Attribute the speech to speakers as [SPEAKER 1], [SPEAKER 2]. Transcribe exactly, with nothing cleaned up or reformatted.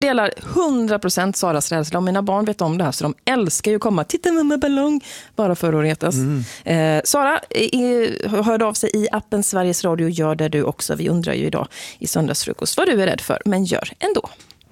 [SPEAKER 1] delar hundra procent Saras rädsla och mina barn vet om det här så de älskar ju att komma. Titta mamma ballong, bara för att retas. Mm. Eh, Sara är, hörde av sig i appen Sveriges Radio, gör det du också. Vi undrar ju idag i söndagsfrukost vad du är rädd för, men gör ändå.